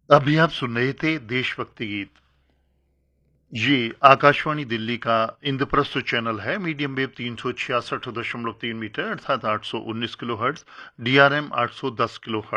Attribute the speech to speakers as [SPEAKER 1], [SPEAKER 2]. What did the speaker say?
[SPEAKER 1] अभी आप सुन रहे थे देशभक्ति गीत। ये आकाशवाणी दिल्ली का इंद्रप्रस्थ चैनल है। मीडियम वेव 366.3 मीटर अर्थात 819 किलोहर्ट्ज, डीआरएम 810 किलोहर्ट्ज।